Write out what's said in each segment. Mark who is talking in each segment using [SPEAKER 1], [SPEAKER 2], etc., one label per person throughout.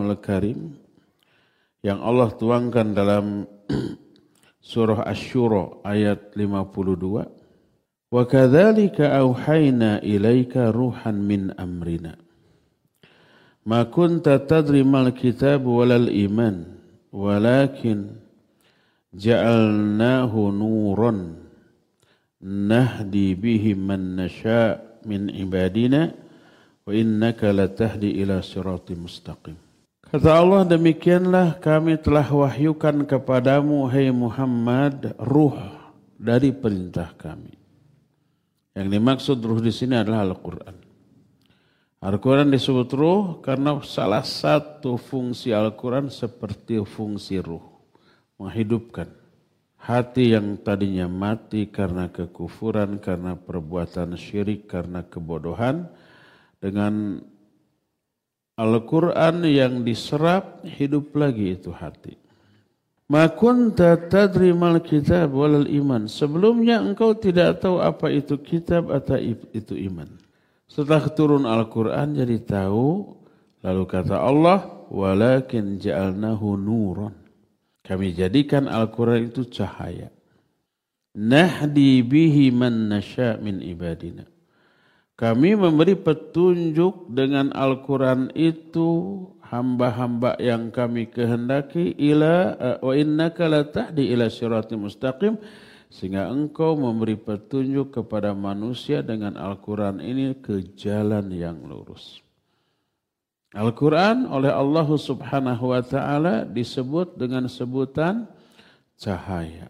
[SPEAKER 1] Al-Quranul Karim yang Allah tuangkan dalam surah Asy-Syura ayat 52. Wa kadzalika auhayna ilaika ruhan min amrina. Ma kunta tadri mal kitab walal iman walakin ja'alnahu nuran nahdi bihi man nasha' min ibadina wa innaka latahdi ila siratim mustaqim. Kata Allah, demikianlah kami telah wahyukan kepadamu hai Muhammad ruh dari perintah kami. Yang dimaksud ruh di sini adalah Al-Quran. Al-Quran disebut ruh karena salah satu fungsi Al-Quran seperti fungsi ruh. Menghidupkan hati yang tadinya mati karena kekufuran, karena perbuatan syirik, karena kebodohan. Dengan Al-Quran yang diserap, hidup lagi itu hati. Ma kunta tadri mal kitab walal iman. Sebelumnya engkau tidak tahu apa itu kitab atau itu iman. Setelah turun Al-Quran jadi tahu. Lalu kata Allah, walakin ja'alnahu nuran. Kami jadikan Al-Quran itu cahaya. Nahdi bihi man nasya' min ibadina. Kami memberi petunjuk dengan Al-Quran itu hamba-hamba yang kami kehendaki wa innaka latahdi ila siratim mustaqim, sehingga engkau memberi petunjuk kepada manusia dengan Al-Quran ini ke jalan yang lurus. Al-Quran oleh Allah Subhanahu wa taala disebut dengan sebutan cahaya.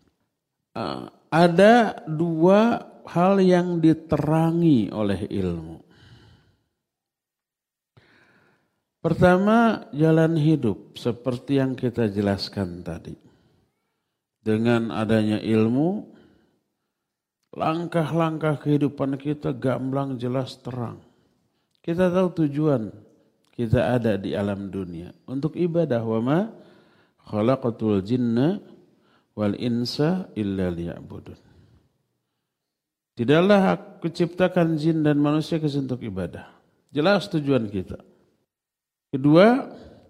[SPEAKER 1] Ada dua hal yang diterangi oleh ilmu. Pertama, jalan hidup seperti yang kita jelaskan tadi. Dengan adanya ilmu, langkah-langkah kehidupan kita gamblang, jelas, terang. Kita tahu tujuan kita ada di alam dunia untuk ibadah. Wa ma khalaqatul jinna wal insa illa liya'budun. Tidaklah aku ciptakan jin dan manusia kecuali untuk ibadah. Jelas tujuan kita. Kedua,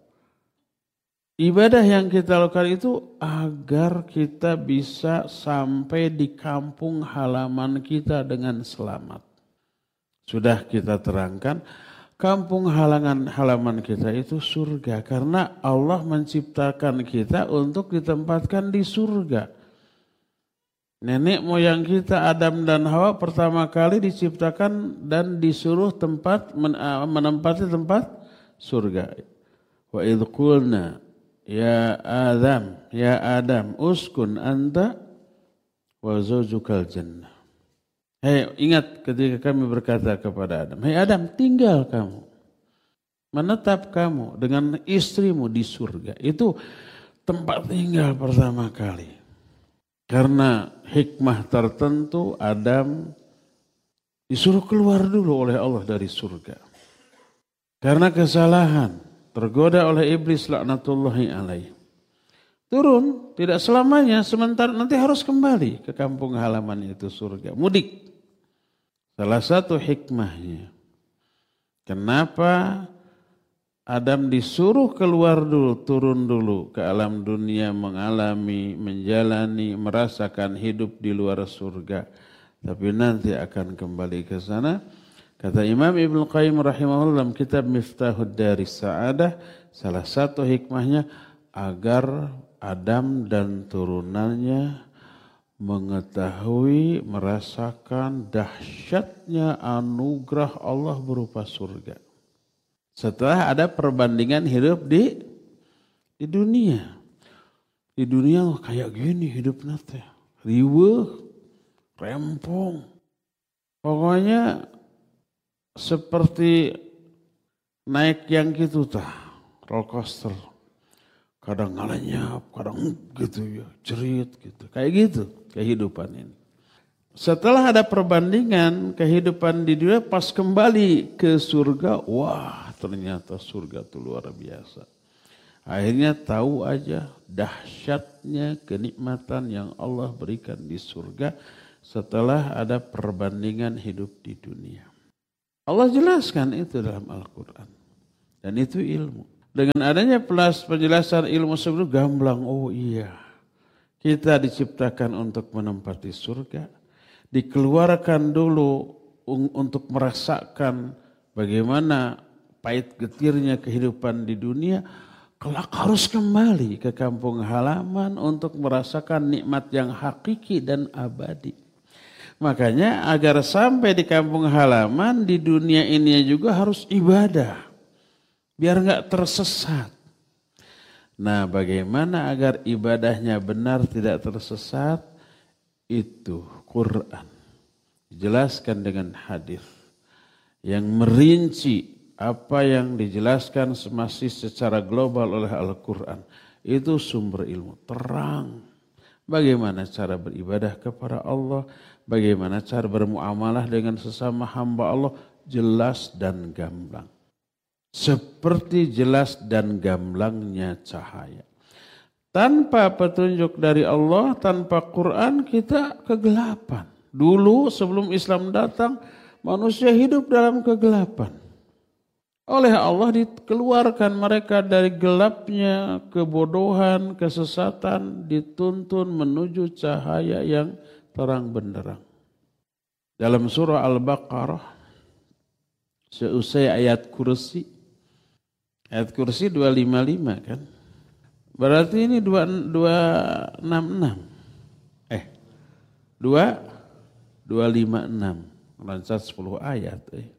[SPEAKER 1] ibadah yang kita lakukan itu agar kita bisa sampai di kampung halaman kita dengan selamat. Sudah kita terangkan, kampung halaman kita itu surga. Karena Allah menciptakan kita untuk ditempatkan di surga. Nenek moyang kita Adam dan Hawa pertama kali diciptakan dan disuruh menempati tempat surga. Wa idh qulna ya Adam uskun anta wa zawjukal jannah. Hei, ingat ketika kami berkata kepada Adam, hei Adam, tinggal kamu, menetap kamu dengan istrimu di surga. Itu tempat tinggal pertama kali. Karena hikmah tertentu Adam disuruh keluar dulu oleh Allah dari surga. Karena kesalahan, tergoda oleh iblis laknatullahi alaih. Turun, tidak selamanya, sementara nanti harus kembali ke kampung halaman itu surga. Mudik. Salah satu hikmahnya. Kenapa Adam disuruh keluar dulu, turun dulu ke alam dunia, mengalami, menjalani, merasakan hidup di luar surga. Tapi nanti akan kembali ke sana. Kata Imam Ibnu Qayyim rahimahullah dalam kitab Miftahud Daris Sa'adah, salah satu hikmahnya agar Adam dan turunannya mengetahui, merasakan dahsyatnya anugerah Allah berupa surga. Setelah ada perbandingan hidup di dunia. Di dunia kayak gini hidupnya teh. Riweuh, rempong. Pokoknya seperti naik yang gitu tah, roller coaster. Kadang ngalenyap, kadang gitu ya, cerit gitu. Kayak gitu kehidupan ini. Setelah ada perbandingan kehidupan di dunia, pas kembali ke surga, wah ternyata surga itu luar biasa. Akhirnya tahu aja dahsyatnya kenikmatan yang Allah berikan di surga setelah ada perbandingan hidup di dunia. Allah jelaskan itu dalam Al-Quran. Dan itu ilmu. Dengan adanya penjelasan ilmu sebelum gamblang, oh iya, kita diciptakan untuk menempati surga, dikeluarkan dulu untuk merasakan bagaimana pahit getirnya kehidupan di dunia, kelak harus kembali ke kampung halaman untuk merasakan nikmat yang hakiki dan abadi. Makanya agar sampai di kampung halaman di dunia ini juga harus ibadah. Biar nggak tersesat. Nah, bagaimana agar ibadahnya benar tidak tersesat? Itu Quran. Dijelaskan dengan hadis yang merinci apa yang dijelaskan masih secara global oleh Al-Quran. Itu sumber ilmu terang. Bagaimana cara beribadah kepada Allah, bagaimana cara bermuamalah dengan sesama hamba Allah, jelas dan gamblang. Seperti jelas dan gamblangnya cahaya. Tanpa petunjuk dari Allah, tanpa Quran kita kegelapan. Dulu sebelum Islam datang, manusia hidup dalam kegelapan. Oleh Allah dikeluarkan mereka dari gelapnya, kebodohan, kesesatan, dituntun menuju cahaya yang terang benderang. Dalam surah Al-Baqarah, seusai ayat kursi, ayat kursi 255 kan? Berarti ini 266. 256. Lancar 10 ayat.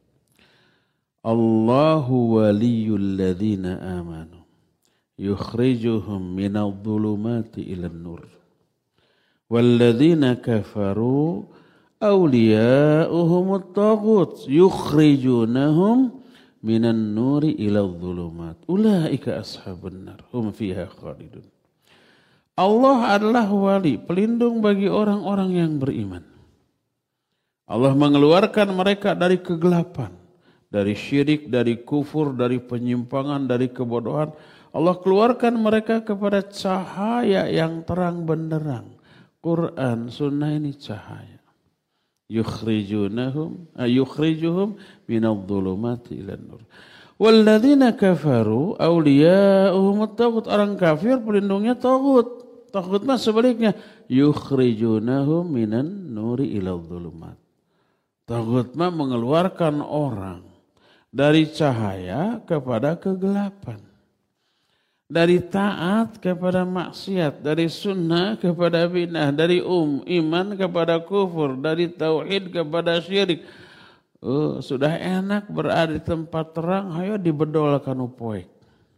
[SPEAKER 1] Allahu waliyul ladzina amanu yukhrijuhum minadh dhulumati ilan nur. Walladzina kafaru awliya'uhumut taghut yukhrijunahum minan nuri ilal dhulumat ulaika ashabun nar hum fiha khalidun. Allah adalah wali, pelindung bagi orang-orang yang beriman. Allah mengeluarkan mereka dari kegelapan, dari syirik, dari kufur, dari penyimpangan, dari kebodohan. Allah keluarkan mereka kepada cahaya yang terang benderang. Quran, sunnah ini cahaya. Yukhrijuhum minadh dhulumati ilan nur. Walladzina kafaru awliya'uhumut taghut. Orang kafir pelindungnya taghut. Taghut mah sebaliknya yukhrijunahum minan nuri ilal dhulumat. Taghut mah mengeluarkan orang dari cahaya kepada kegelapan. Dari taat kepada maksiat, dari sunnah kepada bid'ah, dari iman kepada kufur, dari tauhid kepada syirik. Sudah enak berada di tempat terang, ayo dibedolkan upoek.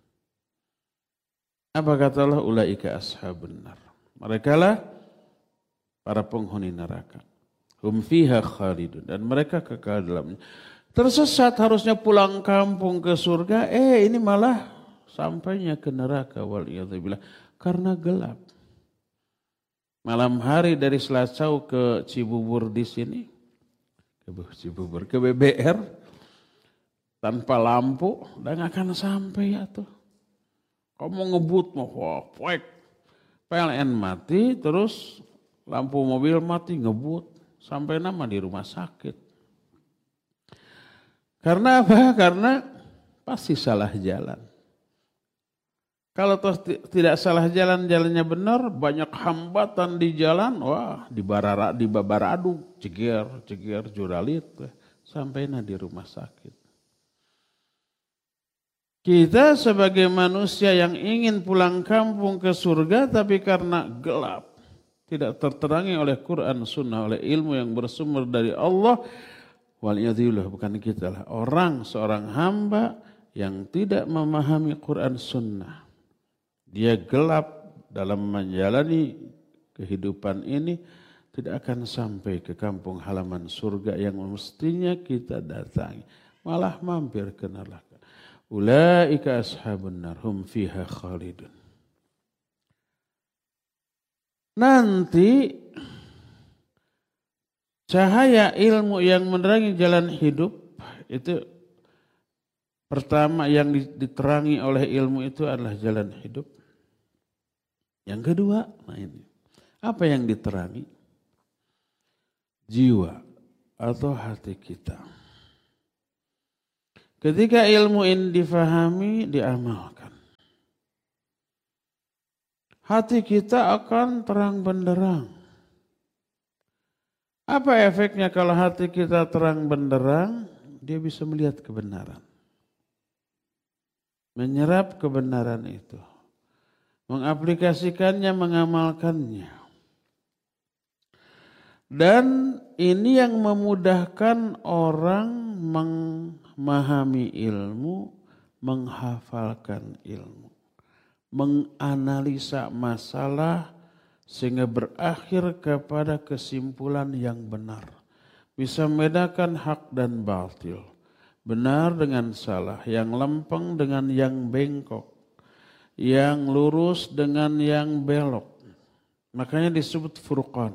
[SPEAKER 1] Apa kata Allah? Ulaika ashabun nar. Mereka lah para penghuni neraka. Hum fiha khalidun. Dan mereka kekal dalamnya. Tersesat harusnya pulang kampung ke surga. Ini malah sampainya ke neraka waliyadzubillah karena gelap. Malam hari dari Selacau ke Cibubur di sini, ke BBR tanpa lampu dan akan sampai ya tuh. Kamu ngebut mau poek, PLN mati terus lampu mobil mati ngebut sampai nama di rumah sakit. Karena apa? Karena pasti salah jalan. Kalau tidak salah jalan, jalannya benar, banyak hambatan di jalan, wah dibabaradu, ceger, juralit, sampai di rumah sakit. Kita sebagai manusia yang ingin pulang kampung ke surga, tapi karena gelap, tidak terterangi oleh Quran, Sunnah, oleh ilmu yang bersumber dari Allah, waliyadzubillah bukan kita lah, seorang hamba yang tidak memahami Quran, Sunnah. Dia gelap dalam menjalani kehidupan ini, tidak akan sampai ke kampung halaman surga yang mestinya kita datangi. Malah mampir ke neraka. Ulaika ashabun nar hum fiha khalidun. Nanti cahaya ilmu yang menerangi jalan hidup itu pertama yang diterangi oleh ilmu itu adalah jalan hidup. Yang kedua, apa yang diterangi? Jiwa atau hati kita. Ketika ilmu ini difahami, diamalkan. hati kita akan terang benderang. Apa efeknya kalau hati kita terang benderang? Dia bisa melihat kebenaran. Menyerap kebenaran itu. Mengaplikasikannya, mengamalkannya. Dan ini yang memudahkan orang memahami ilmu, menghafalkan ilmu. Menganalisa masalah sehingga berakhir kepada kesimpulan yang benar. Bisa membedakan hak dan batil. Benar dengan salah, yang lempeng dengan yang bengkok. Yang lurus dengan yang belok. Makanya disebut furqan.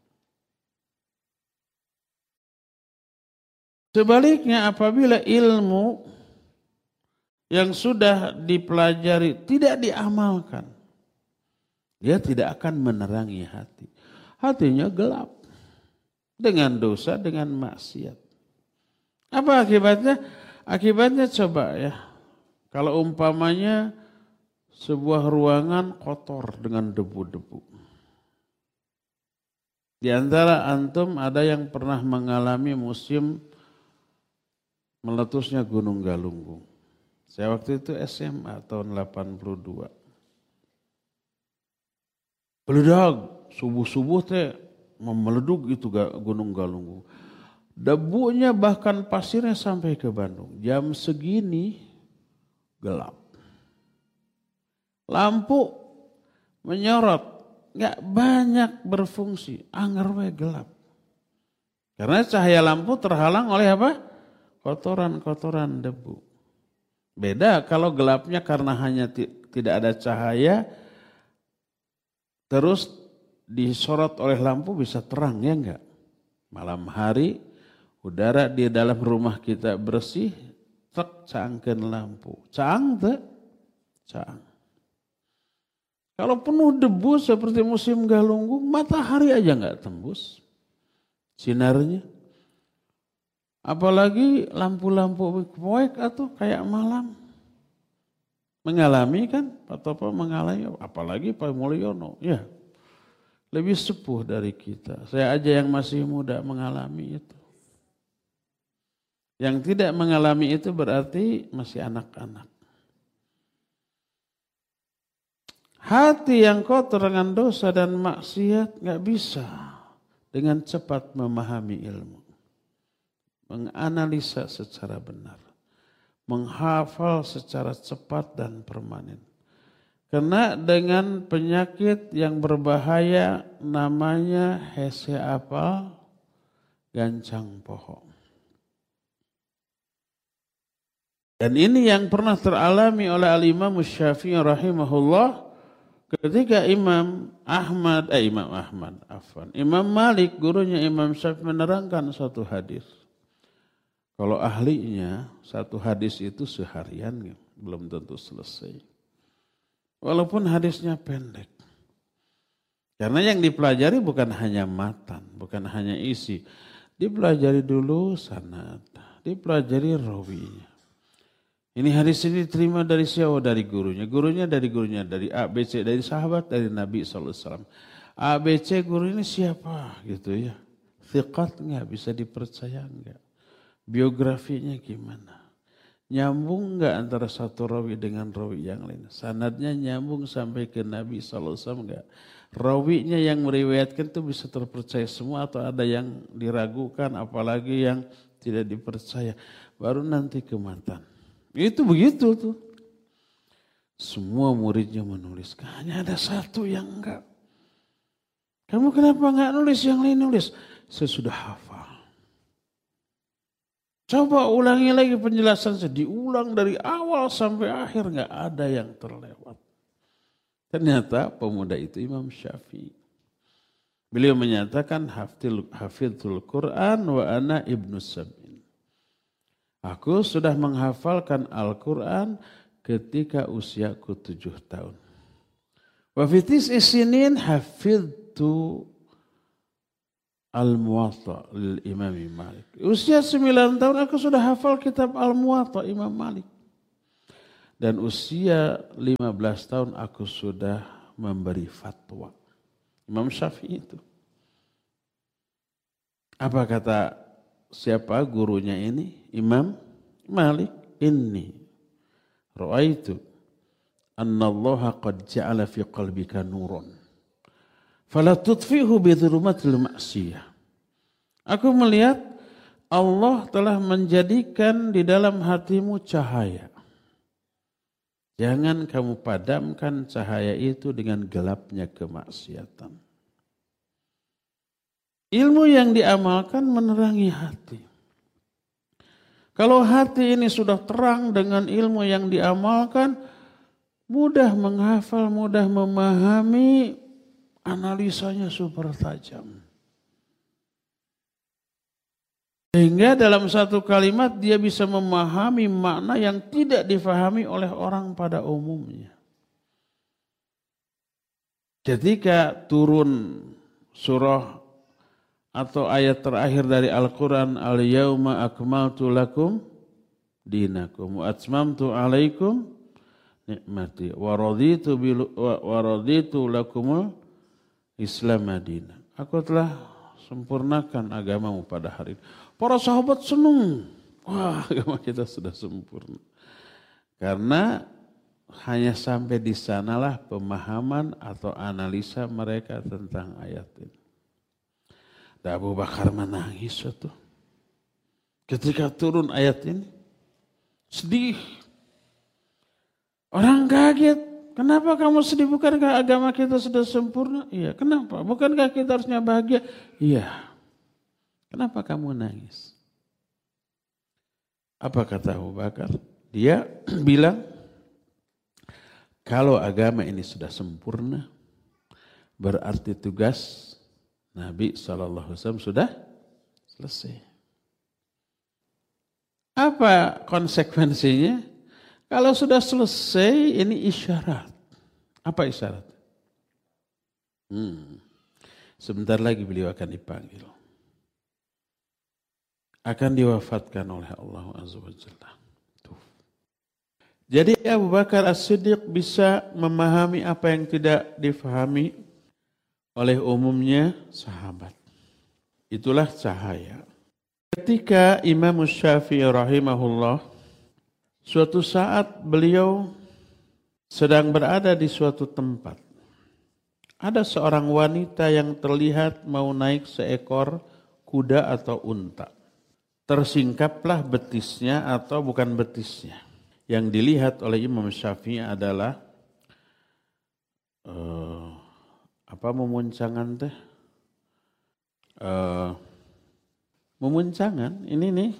[SPEAKER 1] Sebaliknya apabila ilmu yang sudah dipelajari tidak diamalkan, dia tidak akan menerangi hati. Hatinya gelap. Dengan dosa, dengan maksiat. Apa akibatnya? Akibatnya coba ya. Kalau umpamanya sebuah ruangan kotor dengan debu-debu. Di antara antum ada yang pernah mengalami musim meletusnya Gunung Galunggung. Saya waktu itu SMA tahun 82. Meledak, subuh-subuh teh memeleduk itu Gunung Galunggung. Debunya bahkan pasirnya sampai ke Bandung. Jam segini gelap. Lampu menyorot, nggak banyak berfungsi, anggar gelap. Karena cahaya lampu terhalang oleh apa? Kotoran-kotoran debu. Beda kalau gelapnya karena hanya tidak ada cahaya, terus disorot oleh lampu bisa terang, ya enggak? Malam hari udara di dalam rumah kita bersih, tek cangkeun lampu. Caang teh? Caang. Kalau penuh debu seperti musim Galunggung, matahari aja enggak tembus sinarnya. Apalagi lampu-lampu proyek atau kayak malam. Mengalami kan, Pak Topo mengalami, apalagi Pak Mulyono, ya. Lebih sepuh dari kita. Saya aja yang masih muda mengalami itu. Yang tidak mengalami itu berarti masih anak-anak. Hati yang kotor dengan dosa dan maksiat gak bisa dengan cepat memahami ilmu. Menganalisa secara benar. Menghafal secara cepat dan permanen. Karena dengan penyakit yang berbahaya namanya hese apal gancang pohon. Dan ini yang pernah teralami oleh Al-Imam Syafi'i rahimahullah ketika Imam Malik gurunya Imam Syafi'i menerangkan satu hadis. Kalau ahlinya satu hadis itu seharian belum tentu selesai. Walaupun hadisnya pendek. Karena yang dipelajari bukan hanya matan, bukan hanya isi. Dipelajari dulu sanad, dipelajari rawinya. Ini hadis ini diterima dari siapa? Dari gurunya. Gurunya dari gurunya, dari A, B, C, dari sahabat, dari Nabi SAW. A, B, C guru ini siapa? Gitu ya. Thiqat enggak? Bisa dipercaya enggak? Biografinya gimana? Nyambung enggak antara satu rawi dengan rawi yang lain? Sanadnya nyambung sampai ke Nabi SAW enggak? Rawinya yang meriwayatkan itu bisa terpercaya semua atau ada yang diragukan apalagi yang tidak dipercaya. Baru nanti ke matan. Itu begitu tuh. Semua muridnya menulis. Hanya ada satu yang enggak. Kamu kenapa enggak nulis, yang lain nulis? Saya sudah hafal. Coba ulangi lagi penjelasan. Diulang dari awal sampai akhir. Enggak ada yang terlewat. Ternyata pemuda itu Imam Syafi'i. Beliau menyatakan hafidhul Quran wa ana ibnu sab'in. Aku sudah menghafalkan Al-Quran ketika usiaku 7 tahun. Wa fitis isinin hafidhu Al-Muwatta lil Imam Malik. Usia 9 tahun aku sudah hafal kitab Al-Muwatta Imam Malik. Dan usia 15 tahun aku sudah memberi fatwa. Imam Syafi'i itu. Apa kata siapa gurunya ini? Imam Malik. Inni ra'aitu annallaha qad ja'ala fi qalbika nurun. Fala tudfihu bi dhulumatil ma'siyah. Aku melihat Allah telah menjadikan di dalam hatimu cahaya. Jangan kamu padamkan cahaya itu dengan gelapnya kemaksiatan. Ilmu yang diamalkan menerangi hati. Kalau hati ini sudah terang dengan ilmu yang diamalkan, mudah menghafal, mudah memahami, analisanya super tajam. Sehingga dalam satu kalimat dia bisa memahami makna yang tidak difahami oleh orang pada umumnya. Ketika turun surah atau ayat terakhir dari Al-Quran, Al-Yawma akmaltu lakum dinakum wa atmamtu alaikum nikmati wa raditu lakumul Islam madina. Aku telah sempurnakan agamamu pada hari ini. Para sahabat senang. Wah, agama kita sudah sempurna. Karena hanya sampai di sanalah pemahaman atau analisa mereka tentang ayat ini. Dan Abu Bakar menangis itu. Ketika turun ayat ini. Sedih. Orang kaget. Kenapa kamu sedih? Bukankah agama kita sudah sempurna? Iya. Kenapa? Bukankah kita harusnya bahagia? Iya. Kenapa kamu nangis? Apa kata Abu Bakar? Dia bilang, kalau agama ini sudah sempurna, berarti tugas Nabi SAW sudah selesai. Apa konsekuensinya? Kalau sudah selesai, ini isyarat. Apa isyarat? Sebentar lagi beliau akan dipanggil. Akan diwafatkan oleh Allah Azza wa Jalla. Jadi Abu Bakar As-Siddiq bisa memahami apa yang tidak difahami oleh umumnya sahabat. Itulah cahaya. Ketika Imam Syafi'i rahimahullah, suatu saat beliau sedang berada di suatu tempat. Ada seorang wanita yang terlihat mau naik seekor kuda atau unta. Tersingkaplah betisnya atau bukan betisnya. Yang dilihat oleh Imam Syafi'i adalah memuncangan teh? Memuncangan ini nih.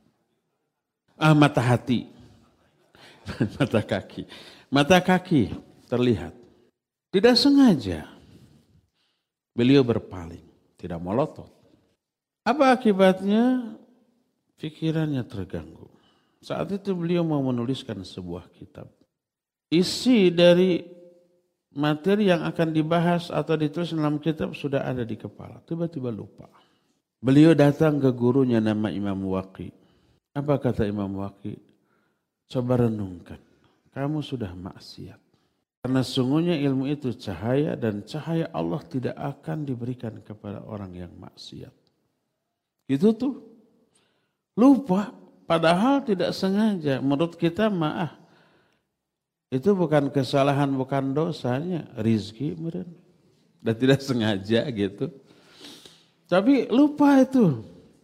[SPEAKER 1] Mata hati. Mata kaki. Mata kaki terlihat. Tidak sengaja beliau berpaling, tidak melotot. Apa akibatnya? Pikirannya terganggu. Saat itu beliau mau menuliskan sebuah kitab. Isi dari materi yang akan dibahas atau ditulis dalam kitab sudah ada di kepala. Tiba-tiba lupa. Beliau datang ke gurunya nama Imam Waqi. Apa kata Imam Waqi? Coba renungkan. Kamu sudah maksiat. Karena sungguhnya ilmu itu cahaya dan cahaya Allah tidak akan diberikan kepada orang yang maksiat. Itu tuh. Lupa. Padahal tidak sengaja. Menurut kita maaf. Itu bukan kesalahan, bukan dosanya. Rizki meren. Dan tidak sengaja gitu. Tapi lupa itu.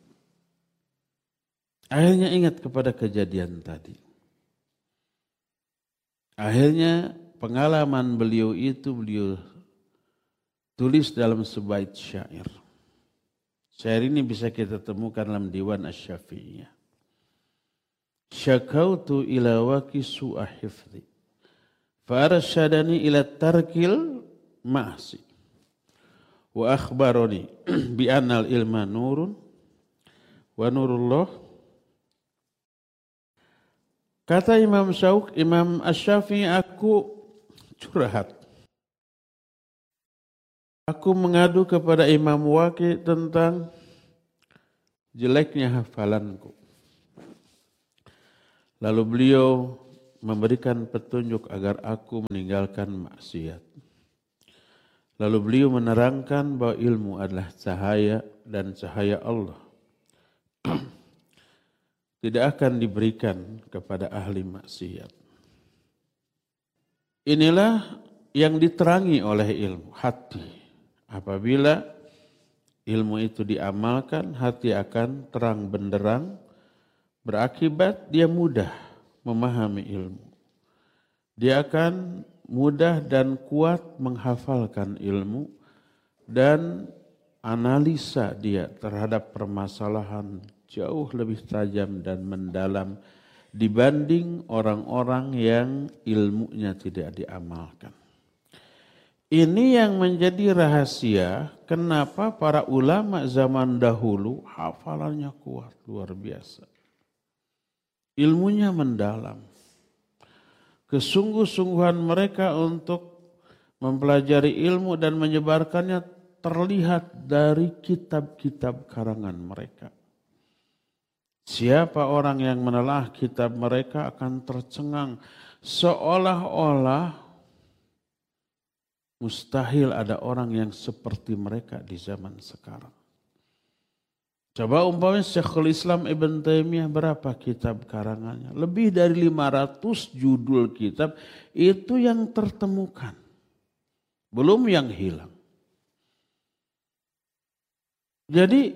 [SPEAKER 1] Akhirnya ingat kepada kejadian tadi. Akhirnya pengalaman beliau itu beliau tulis dalam sebaik syair. Syair ini bisa kita temukan dalam Diwan Asy-Syafi'iyah. Syakautu ila waqi su'a hifdhi farashadani ila tarkil ma'asi wa akhbarani bi annal ilma nurun wa nurullah. Kata Imam Asy-Syafi'i, aku curhat. Aku mengadu kepada Imam Waqi tentang jeleknya hafalanku. Lalu beliau memberikan petunjuk agar aku meninggalkan maksiat. Lalu beliau menerangkan bahwa ilmu adalah cahaya dan cahaya Allah tidak akan diberikan kepada ahli maksiat. Inilah yang diterangi oleh ilmu, hati. Apabila ilmu itu diamalkan, hati akan terang benderang, berakibat dia mudah memahami ilmu. Dia akan mudah dan kuat menghafalkan ilmu dan analisa dia terhadap permasalahan jauh lebih tajam dan mendalam dibanding orang-orang yang ilmunya tidak diamalkan. Ini yang menjadi rahasia kenapa para ulama zaman dahulu hafalannya kuat, luar biasa. Ilmunya mendalam. Kesungguh-sungguhan mereka untuk mempelajari ilmu dan menyebarkannya terlihat dari kitab-kitab karangan mereka. Siapa orang yang menelah kitab mereka akan tercengang seolah-olah mustahil ada orang yang seperti mereka di zaman sekarang. Coba umpamanya Syekhul Islam Ibn Taimiyah berapa kitab karangannya? Lebih dari 500 judul kitab itu yang tertemukan. Belum yang hilang. Jadi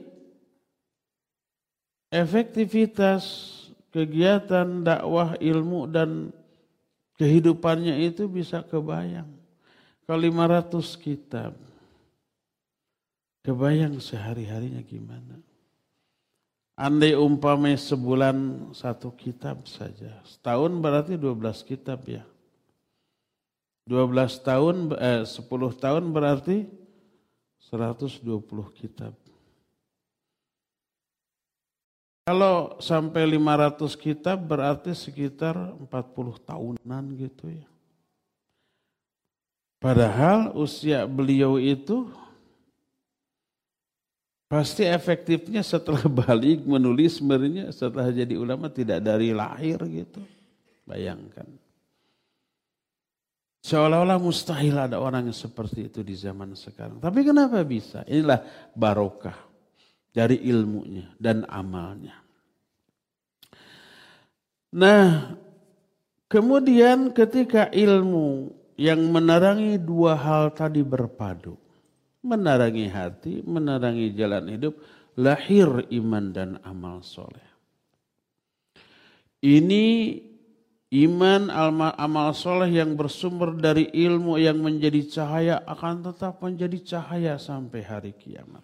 [SPEAKER 1] efektivitas kegiatan dakwah ilmu dan kehidupannya itu bisa kebayang. Kalau 500 kitab, kebayang sehari-harinya gimana. Andai umpamanya sebulan satu kitab saja, setahun berarti 12 kitab ya. 10 tahun berarti 120 kitab. Kalau sampai 500 kitab berarti sekitar 40 tahunan gitu ya. Padahal usia beliau itu pasti efektifnya setelah balik menulis sebenarnya setelah jadi ulama tidak dari lahir gitu. Bayangkan. Seolah-olah mustahil ada orang yang seperti itu di zaman sekarang. Tapi kenapa bisa? Inilah barokah dari ilmunya dan amalnya. Nah, kemudian ketika ilmu yang menerangi dua hal tadi berpadu, menerangi hati, menerangi jalan hidup, lahir iman dan amal soleh. Ini iman, amal soleh yang bersumber dari ilmu yang menjadi cahaya akan tetap menjadi cahaya sampai hari kiamat.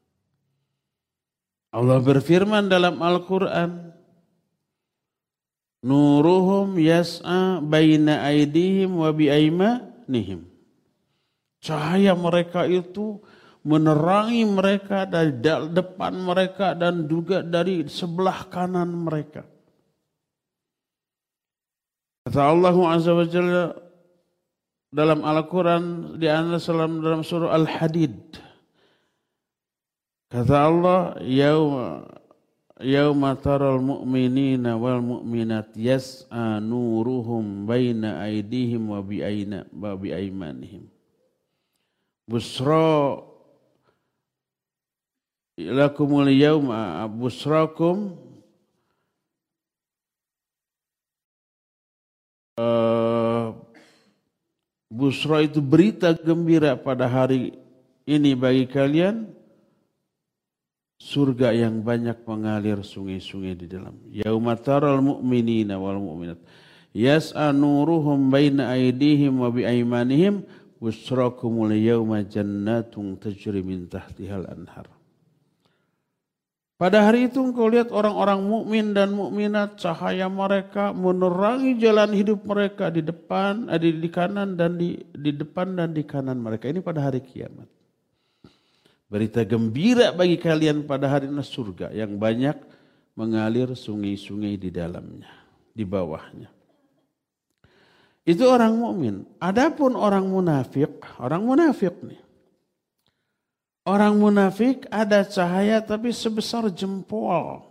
[SPEAKER 1] Allah berfirman dalam Al-Quran, Nuruhum yas'a baina aidihim wa biaimanihim. Cahaya mereka itu menerangi mereka dari depan mereka dan juga dari sebelah kanan mereka. Kata Allah Azza wa Jalla dalam Al-Quran dalam surah Al-Hadid. Kata Allah, Yauma taral mu'minina wal mu'minat yas'a nuruhum baina aidihim wa biaimanihim. Busra lakumul yauma busrakum busra itu berita gembira pada hari ini bagi kalian, surga yang banyak mengalir sungai-sungai di dalam. Yauma taral mu'minina wal mu'minat yas'a nuruhum baina aydihim wa biaimanihim busrakumul yauma jannatun tajri min tahtihal anhar. Pada hari itu engkau lihat orang-orang mukmin dan mukminat, cahaya mereka menerangi jalan hidup mereka di depan, di kanan dan di depan dan di kanan mereka. Ini pada hari kiamat. Berita gembira bagi kalian pada hari surga yang banyak mengalir sungai-sungai di dalamnya, di bawahnya. Itu orang mukmin. Adapun orang munafik nih. Orang munafik ada cahaya tapi sebesar jempol.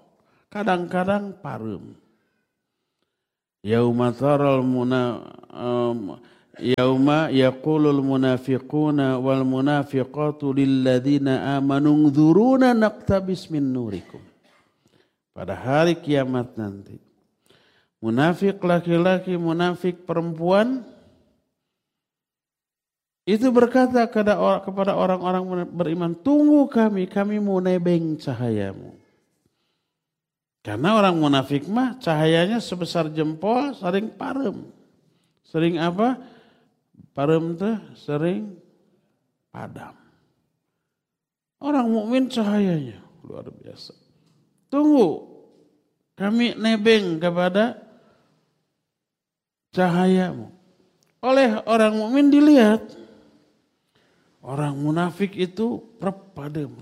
[SPEAKER 1] Kadang-kadang parum. Yauma taral Yauma yaqulul munafiquna wal munafiqatu lilladzina amanu nzuruna naqtabis min nurikum. Pada hari kiamat nanti, munafik laki-laki, munafik perempuan itu berkata kepada orang-orang beriman, tunggu kami mau nebeng cahayamu. Karena orang munafik mah cahayanya sebesar jempol, sering parem. Sering apa? Parem teh sering padam. Orang mukmin cahayanya luar biasa. Tunggu, kami nebeng kepada cahayamu. Oleh orang mukmin dilihat, orang munafik itu rep padem.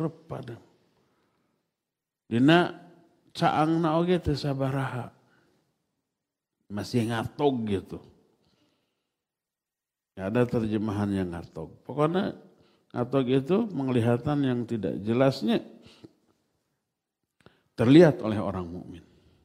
[SPEAKER 1] Dina caangna oge teu sabaraha. Masih ngatog gitu. Ada terjemahan yang ngatog. Pokoknya ngatog itu penglihatan yang tidak jelasnya terlihat oleh orang mukmin.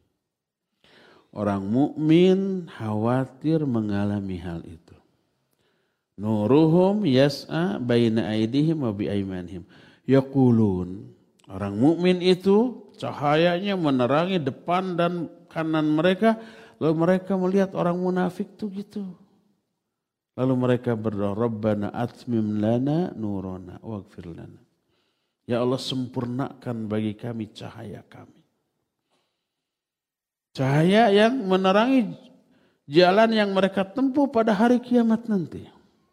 [SPEAKER 1] Orang mukmin khawatir mengalami hal itu. Nuruhum yas'a baina aydihim wa bi aymanihim. Yaqulun, orang mukmin itu cahayanya menerangi depan dan kanan mereka, lalu mereka melihat orang munafik itu gitu. Lalu mereka berdoa, Rabbana atmim lana nurana waghfir lana. Ya Allah, sempurnakan bagi kami cahaya kami. Cahaya yang menerangi jalan yang mereka tempuh pada hari kiamat nanti.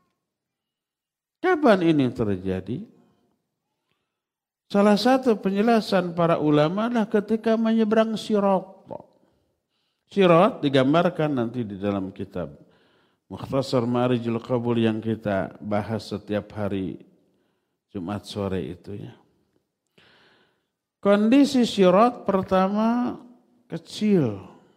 [SPEAKER 1] Kapan ini terjadi? Salah satu penjelasan para ulama adalah ketika menyeberang sirat. Sirat digambarkan nanti di dalam kitab Mukhtasar Ma'rijul Qabul yang kita bahas setiap hari Jumat sore itu ya. Kondisi sirat pertama kecil.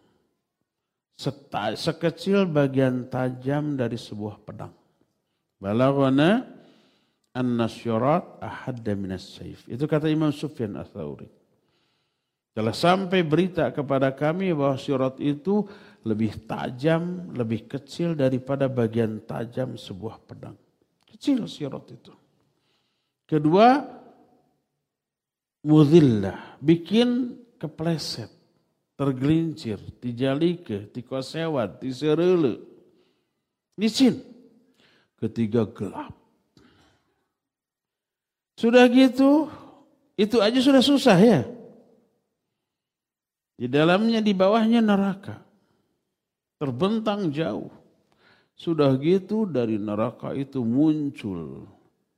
[SPEAKER 1] Sekecil bagian tajam dari sebuah pedang. Balaghana anna sirat ahadda minas saif. Itu kata Imam Sufyan Ats-Tsauri. Telah sampai berita kepada kami bahwa sirat itu lebih tajam, lebih kecil daripada bagian tajam sebuah pedang. Kecil sirat itu. Kedua, mudhillah, bikin kepleset, tergelincir, dijalike, tikosewat, disereule. Licin. Ketiga, gelap. Sudah gitu, itu aja sudah susah ya. Di dalamnya, di bawahnya neraka. Terbentang jauh. Sudah gitu dari neraka itu muncul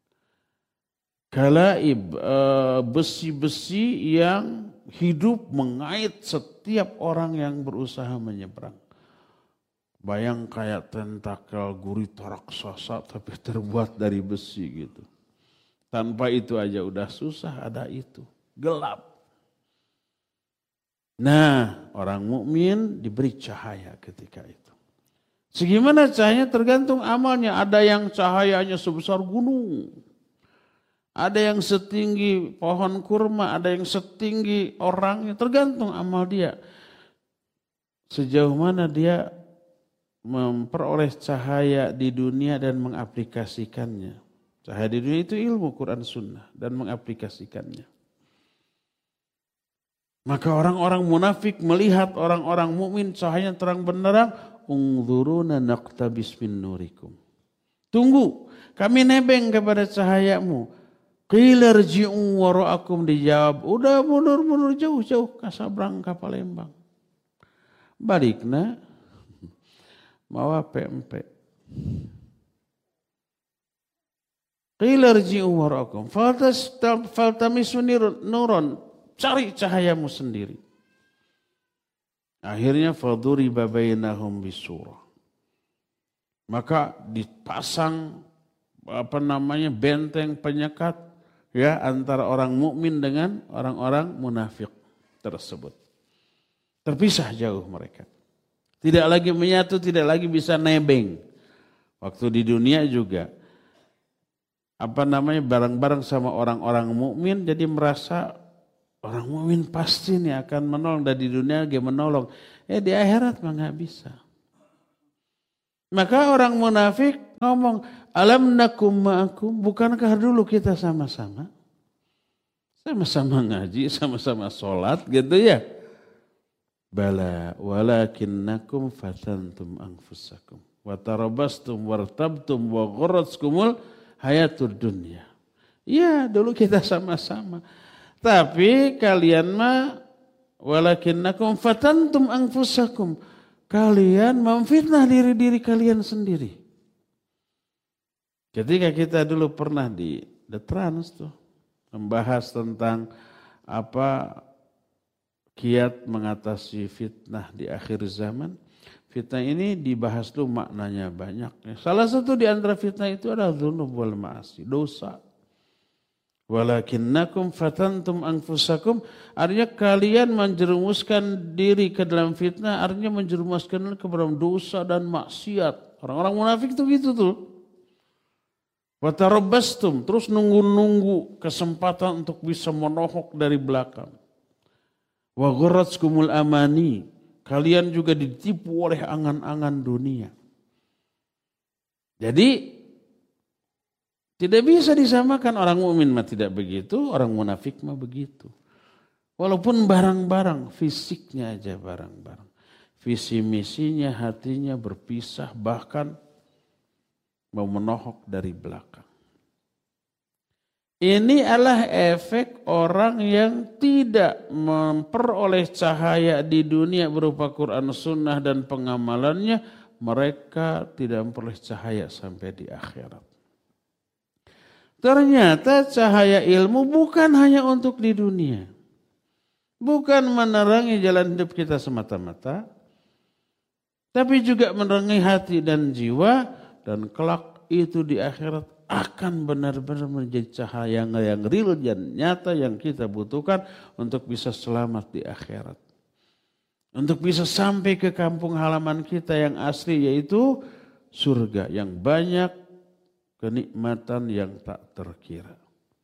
[SPEAKER 1] kalaib, besi-besi yang hidup mengait setiap orang yang berusaha menyeberang. Bayang kayak tentakel gurita raksasa tapi terbuat dari besi gitu. Tanpa itu aja udah susah, ada itu. Gelap. Nah, orang mukmin diberi cahaya ketika itu. Segimana cahayanya tergantung amalnya. Ada yang cahayanya sebesar gunung. Ada yang setinggi pohon kurma, ada yang setinggi orangnya. Tergantung amal dia. Sejauh mana dia memperoleh cahaya di dunia dan mengaplikasikannya. Cahaya di dunia itu ilmu Quran Sunnah dan mengaplikasikannya. Maka orang-orang munafik melihat orang-orang mukmin cahayanya terang benderang. Ungzuruna naqtabis min nurikum. Tunggu, kami nebeng kepada cahayamu. Qila rji'u wara'akum, dijawab, udah mundur jauh-jauh ke Sabrangka Palembang. Balikna mawa PMP. Qila rji'u wara'akum faltamisu nuron, cari cahayamu sendiri. Akhirnya faduriba bainahum bisurah. Maka dipasang benteng penyekat ya antara orang mukmin dengan orang-orang munafik tersebut. Terpisah jauh mereka. Tidak lagi menyatu, tidak lagi bisa nebeng. Waktu di dunia juga bareng-bareng sama orang-orang mukmin, jadi merasa orang mukmin pasti nih akan menolong, dan di dunia dia menolong. Di akhirat mah nggak bisa. Maka orang munafik ngomong, alam nakum ma'akum, bukankah dulu kita sama-sama? Sama-sama ngaji, sama-sama sholat gitu ya. Bala walakinnakum fatantum anfusakum wa tarabastum wartabtum wa gharratkumul hayatud dunya. Ya, dulu kita sama-sama. Tapi kalian mah walakinnakum fatantum anfusakum. Kalian memfitnah diri-diri kalian sendiri. Ketika kita dulu pernah di The Trans tuh membahas tentang apa kiat mengatasi fitnah di akhir zaman. Fitnah ini dibahas dulu maknanya banyak. Salah satu di antara fitnah itu adalah dzunub wal ma'asi, dosa. Walakinnakum fatantum anfusakum, artinya kalian menjerumuskan diri ke dalam fitnah, artinya menjerumuskan ke dalam dosa dan maksiat. Orang-orang munafik itu gitu tuh. Wa tarabbastum, terus nunggu-nunggu kesempatan untuk bisa menohok dari belakang. Wa gharratkumul amani, kalian juga ditipu oleh angan-angan dunia. Jadi tidak bisa disamakan, orang mukmin mah tidak begitu, orang munafik mah begitu. Walaupun barang-barang, fisiknya aja barang-barang. Visi misinya, hatinya berpisah, bahkan mau menohok dari belakang. Ini adalah efek orang yang tidak memperoleh cahaya di dunia berupa Quran Sunnah dan pengamalannya, mereka tidak memperoleh cahaya sampai di akhirat. Ternyata cahaya ilmu bukan hanya untuk di dunia. Bukan menerangi jalan hidup kita semata-mata, tapi juga menerangi hati dan jiwa, dan kelak itu di akhirat akan benar-benar menjadi cahaya yang real dan nyata yang kita butuhkan untuk bisa selamat di akhirat. Untuk bisa sampai ke kampung halaman kita yang asli, yaitu surga yang banyak kenikmatan yang tak terkira.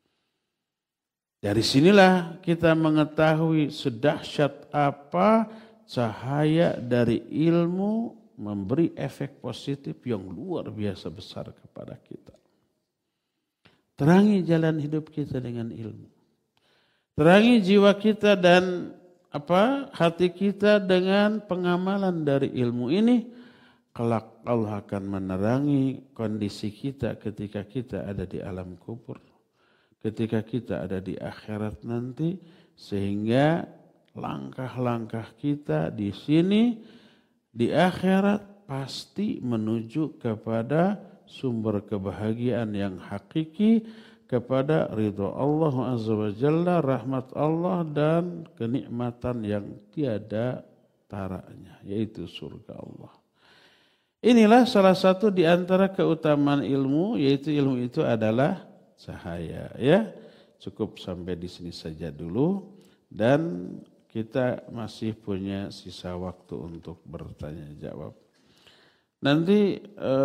[SPEAKER 1] Dari sinilah kita mengetahui sedahsyat apa cahaya dari ilmu memberi efek positif yang luar biasa besar kepada kita. Terangi jalan hidup kita dengan ilmu. Terangi jiwa kita dan hati kita dengan pengamalan dari ilmu ini. Kelak Allah akan menerangi kondisi kita ketika kita ada di alam kubur. Ketika kita ada di akhirat nanti. Sehingga langkah-langkah kita di sini, di akhirat pasti menuju kepada sumber kebahagiaan yang hakiki, kepada ridho Allah Azza wa Jalla, rahmat Allah dan kenikmatan yang tiada taranya, yaitu surga Allah. Inilah salah satu di antara keutamaan ilmu, yaitu ilmu itu adalah cahaya. Ya, cukup sampai di sini saja dulu, dan kita masih punya sisa waktu untuk bertanya jawab. Nanti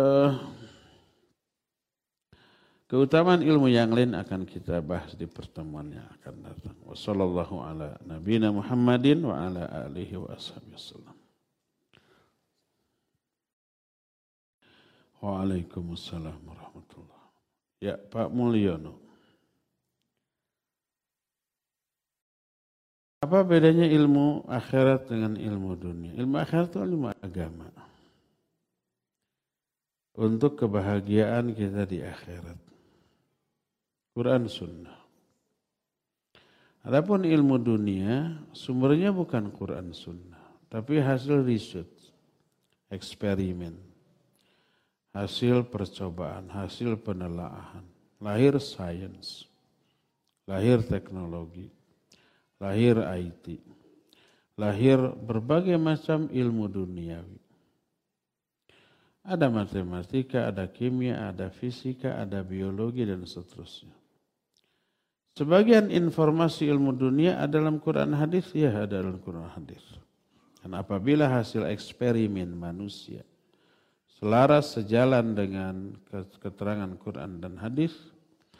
[SPEAKER 1] keutamaan ilmu yang lain akan kita bahas di pertemuan yang akan datang. Wassallallahu ala nabiyina Muhammadin wa ala alihi wa ashabihi wasallam. Waalaikumsalam warahmatullahi wabarakatuh. Ya, Pak Mulyono. Apa bedanya ilmu akhirat dengan ilmu dunia? Ilmu akhirat itu ilmu agama. Untuk kebahagiaan kita di akhirat. Quran Sunnah. Adapun ilmu dunia, sumbernya bukan Quran Sunnah, tapi hasil riset, eksperimen, hasil percobaan, hasil penelaahan, lahir sains, lahir teknologi, lahir IT, lahir berbagai macam ilmu duniawi. Ada matematika, ada kimia, ada fisika, ada biologi, dan seterusnya. Sebagian informasi ilmu dunia ada dalam Quran hadis, ya ada dalam Quran hadis. Dan apabila hasil eksperimen manusia selaras sejalan dengan keterangan Quran dan hadis,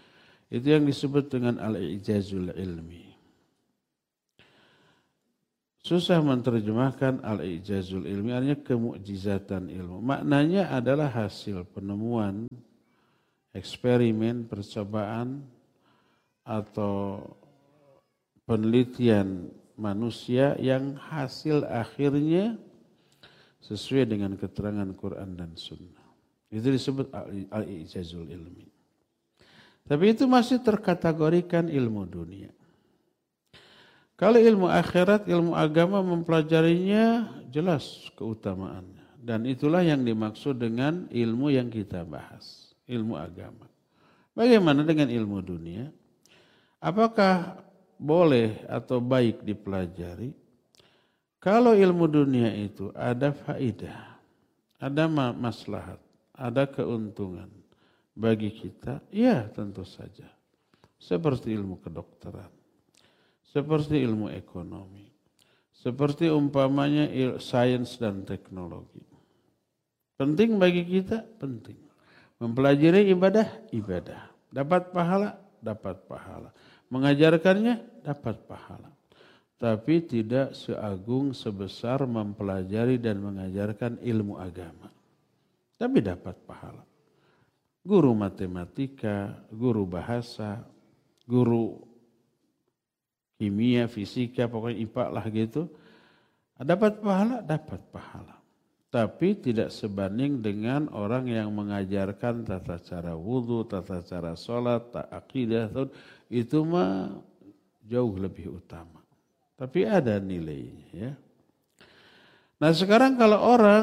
[SPEAKER 1] itu yang disebut dengan al-i'jazul ilmi. susah menerjemahkan al-ijazul ilmi, artinya kemukjizatan ilmu. Maknanya adalah hasil penemuan, eksperimen, percobaan, atau penelitian manusia yang hasil akhirnya sesuai dengan keterangan Quran dan Sunnah. Itu disebut al-ijazul ilmi. Tapi itu masih terkategorikan ilmu dunia. Kalau ilmu akhirat, ilmu agama mempelajarinya jelas keutamaannya. Dan itulah yang dimaksud dengan ilmu yang kita bahas, ilmu agama. Bagaimana dengan ilmu dunia? Apakah boleh atau baik dipelajari? Kalau ilmu dunia itu ada faidah, ada maslahat, ada keuntungan bagi kita, ya tentu saja. Seperti ilmu kedokteran, seperti ilmu ekonomi, seperti umpamanya sains dan teknologi. Penting bagi kita, penting. Mempelajari ibadah, ibadah. Dapat pahala, dapat pahala. Mengajarkannya, dapat pahala. Tapi tidak seagung sebesar mempelajari dan mengajarkan ilmu agama. Tapi dapat pahala. Guru matematika, guru bahasa, guru kimia, fisika, pokoknya IPA lah gitu. Dapat pahala, dapat pahala. Tapi tidak sebanding dengan orang yang mengajarkan tata cara wudhu, tata cara sholat, akidah, itu mah jauh lebih utama. Tapi ada nilainya ya. Nah sekarang kalau orang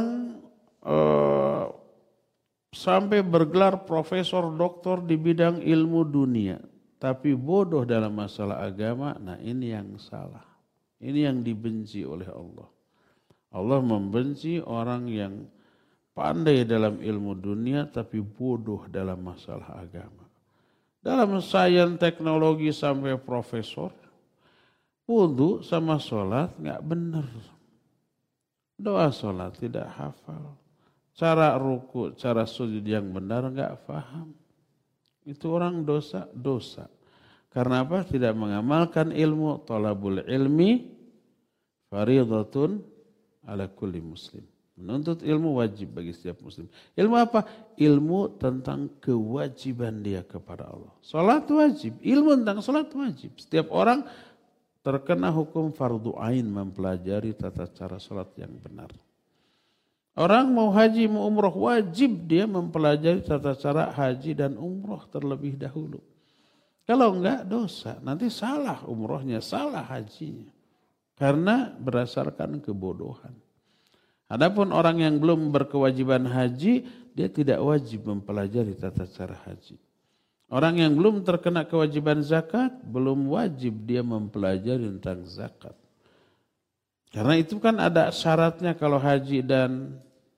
[SPEAKER 1] sampai bergelar profesor, doktor di bidang ilmu dunia, tapi bodoh dalam masalah agama, nah ini yang salah. Ini yang dibenci oleh Allah. Allah membenci orang yang pandai dalam ilmu dunia tapi bodoh dalam masalah agama. Dalam sains teknologi sampai profesor, wudu sama sholat nggak benar. Doa sholat tidak hafal. Cara ruku, cara sujud yang benar nggak paham. Itu orang dosa. Karena apa? Tidak mengamalkan ilmu. Thalabul ilmi faridatun ala kulli muslim. Menuntut ilmu wajib bagi setiap muslim. Ilmu apa? Ilmu tentang kewajiban dia kepada Allah. Salat wajib. Ilmu tentang salat wajib. Setiap orang terkena hukum fardu ain mempelajari tata cara salat yang benar. Orang mau haji, mau umroh, wajib dia mempelajari tata cara haji dan umroh terlebih dahulu. Kalau enggak dosa, nanti salah umrohnya, salah hajinya. Karena berdasarkan kebodohan. Adapun orang yang belum berkewajiban haji, dia tidak wajib mempelajari tata cara haji. Orang yang belum terkena kewajiban zakat, belum wajib dia mempelajari tentang zakat. Karena itu kan ada syaratnya kalau haji dan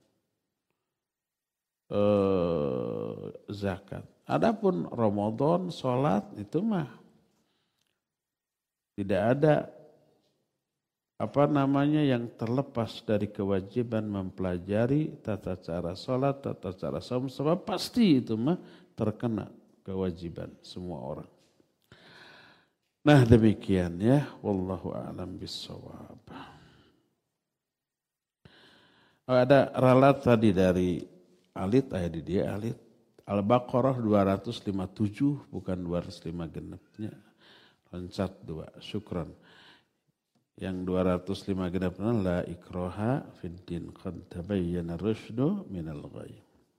[SPEAKER 1] zakat. Adapun Ramadan, sholat itu mah tidak ada yang terlepas dari kewajiban mempelajari tata cara sholat, tata cara saum, sebab pasti itu mah terkena kewajiban semua orang. Nah demikian ya, wallahu a'lam bissawab. Ada ralat tadi dari Alit, di dia Alit. Al-Baqarah 257 bukan 205 genepnya. Loncat 2, syukran. Yang 205 genapnya la ikraha fid din qad tabayyana rusydu minal ghayy.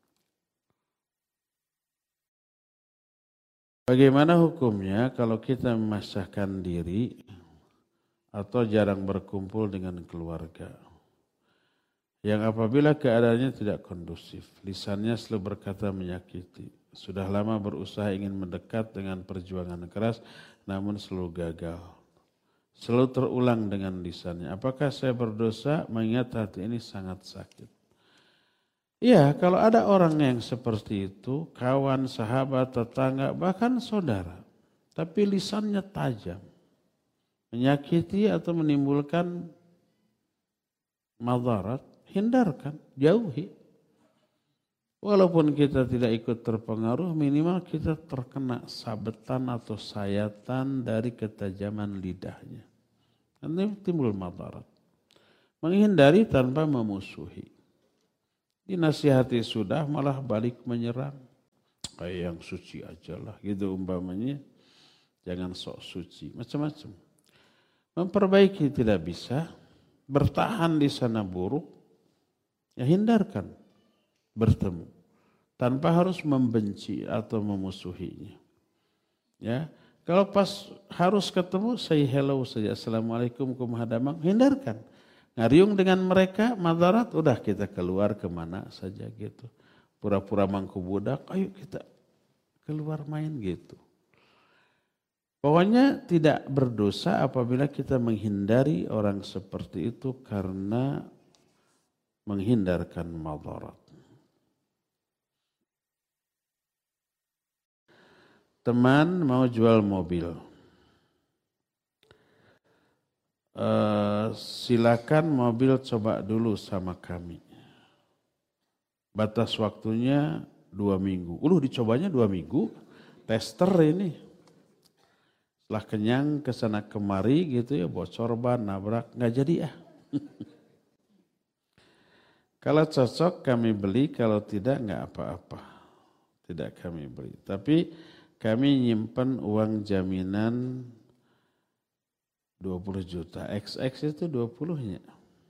[SPEAKER 1] Bagaimana hukumnya kalau kita memasahkan diri atau jarang berkumpul dengan keluarga? Yang apabila keadaannya tidak kondusif, lisannya selalu berkata menyakiti. Sudah lama berusaha ingin mendekat dengan perjuangan keras, namun selalu gagal. Selalu terulang dengan lisannya. Apakah saya berdosa mengingat hati ini sangat sakit? Ya, kalau ada orang yang seperti itu, kawan, sahabat, tetangga, bahkan saudara. Tapi lisannya tajam. Menyakiti atau menimbulkan madarat, hindarkan, jauhi. Walaupun kita tidak ikut terpengaruh, minimal kita terkena sabetan atau sayatan dari ketajaman lidahnya. Nanti timbul madarat. Menghindari tanpa memusuhi. Dinasihati sudah malah balik menyerang. Kayak yang suci aja lah gitu umpamanya. Jangan sok suci, macam-macam. Memperbaiki tidak bisa, bertahan di sana buruk, ya hindarkan bertemu. Tanpa harus membenci atau memusuhinya. Ya, kalau pas harus ketemu, say hello saja. Assalamualaikum kumhadamang, hindarkan. Ngariung dengan mereka, madarat, udah kita keluar kemana saja gitu. Pura-pura mangku budak, ayo kita keluar main gitu. Pokoknya tidak berdosa apabila kita menghindari orang seperti itu karena menghindarkan madarat. Teman mau jual mobil. Silakan mobil coba dulu sama kami. Batas waktunya 2 minggu. Dicobanya 2 minggu. Tester ini. Setelah kenyang kesana kemari gitu ya, bocor ban, nabrak, nggak jadi ya. Kalau cocok kami beli, kalau tidak nggak apa-apa. Tidak kami beli. Tapi kami nyimpen uang jaminan 20 juta. XX itu 20-nya.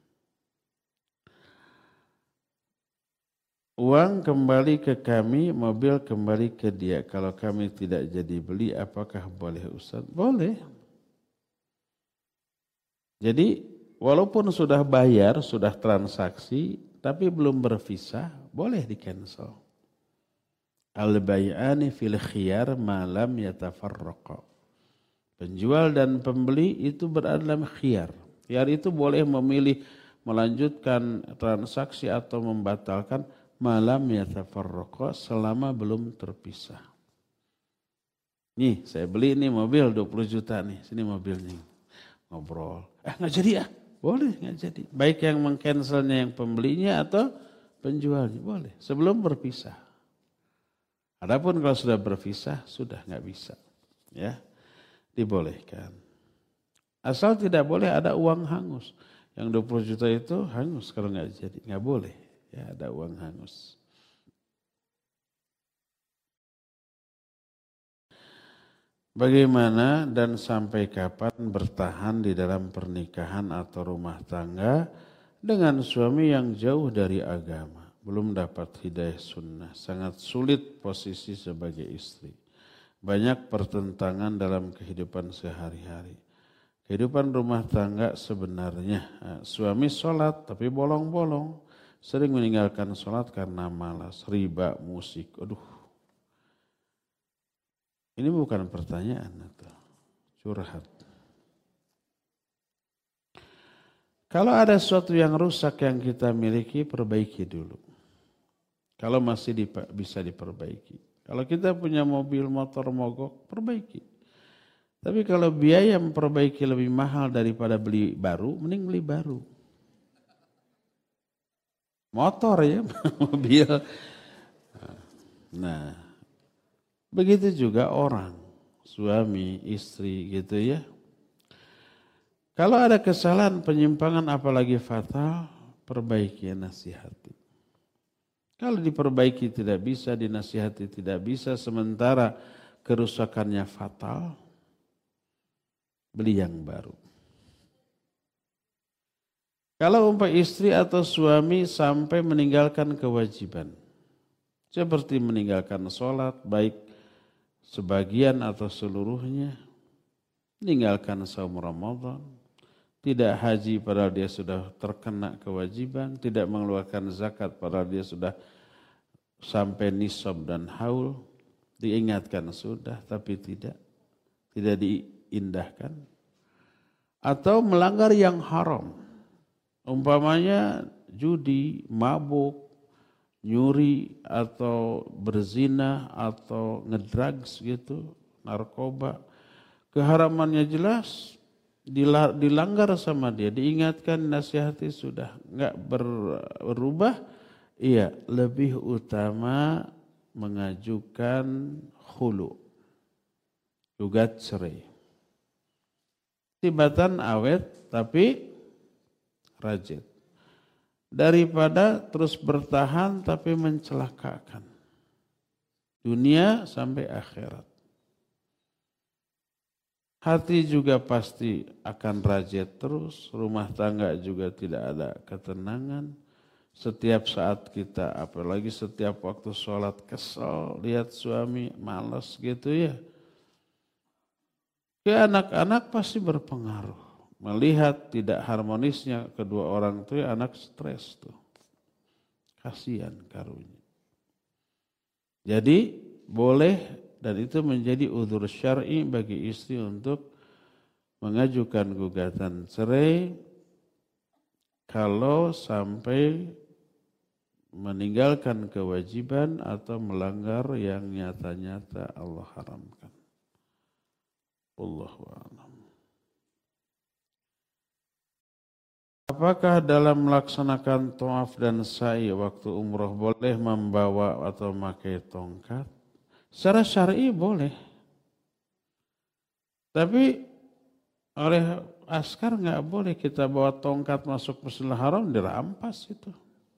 [SPEAKER 1] Uang kembali ke kami, mobil kembali ke dia. Kalau kami tidak jadi beli, apakah boleh Ustaz? Boleh. Jadi walaupun sudah bayar, sudah transaksi, tapi belum bervisa, boleh di cancel. Al-bay'ani fil khiyar ma lam yatafarraqa. Penjual dan pembeli itu berada dalam khiyar. Khiyar itu boleh memilih melanjutkan transaksi atau membatalkan malam yatafarraqa selama belum terpisah. Nih saya beli nih mobil 20 juta nih, sini mobilnya. Ngobrol. Nggak jadi ya? Boleh nggak jadi. Baik yang mengcancelnya yang pembelinya atau penjualnya, boleh. Sebelum berpisah. Adapun kalau sudah berpisah, sudah nggak bisa. Ya. Dibolehkan. Asal tidak boleh ada uang hangus. Yang 20 juta itu hangus kalau nggak jadi. Nggak boleh ya ada uang hangus. Bagaimana dan sampai kapan bertahan di dalam pernikahan atau rumah tangga dengan suami yang jauh dari agama. Belum dapat hidayah sunnah. Sangat sulit posisi sebagai istri. Banyak pertentangan dalam kehidupan sehari-hari. Kehidupan rumah tangga sebenarnya suami sholat tapi bolong-bolong. Sering meninggalkan sholat karena malas, riba, musik. Aduh, ini bukan pertanyaan atau curhat. Kalau ada sesuatu yang rusak yang kita miliki, perbaiki dulu. Kalau masih bisa diperbaiki. Kalau kita punya mobil, motor mogok, perbaiki. Tapi kalau biaya memperbaiki lebih mahal daripada beli baru, mending beli baru. Motor ya, mobil. Nah, begitu juga orang, suami, istri gitu ya. Kalau ada kesalahan, penyimpangan apalagi fatal, perbaiki, nasihati. Kalau diperbaiki tidak bisa, dinasihati tidak bisa, sementara kerusakannya fatal, beli yang baru. Kalau istri atau suami sampai meninggalkan kewajiban, seperti meninggalkan sholat, baik sebagian atau seluruhnya, meninggalkan saum Ramadan, tidak haji padahal dia sudah terkena kewajiban, tidak mengeluarkan zakat padahal dia sudah sampai nisab dan haul, diingatkan sudah tapi tidak diindahkan. Atau melanggar yang haram, umpamanya judi, mabuk, nyuri atau berzina atau ngedrugs gitu, narkoba, keharamannya jelas, dilanggar sama dia, diingatkan, nasihati sudah nggak berubah, iya lebih utama mengajukan khulu, gugat cerai. tibatan awet tapi rajin. Daripada terus bertahan tapi mencelakakan dunia sampai akhirat. Hati juga pasti akan rajin terus, rumah tangga juga tidak ada ketenangan. Setiap saat kita, apalagi setiap waktu sholat kesel, lihat suami malas gitu ya. Ke anak-anak pasti berpengaruh. Melihat tidak harmonisnya kedua orang itu ya anak stres tuh. Kasihan karunya. Jadi boleh dan itu menjadi udzur syar'i bagi istri untuk mengajukan gugatan cerai kalau sampai meninggalkan kewajiban atau melanggar yang nyata-nyata Allah haramkan. Wallahu a'lam. Apakah dalam melaksanakan tawaf dan sa'i waktu umroh boleh membawa atau memakai tongkat? Secara syar'i boleh. Tapi oleh askar nggak boleh kita bawa tongkat masuk Masjidil Haram, dirampas itu.